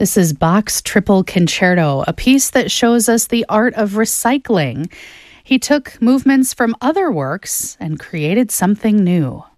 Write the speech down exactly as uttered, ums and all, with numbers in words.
This is Bach's Triple Concerto, a piece that shows us the art of recycling. He took movements from other works and created something new.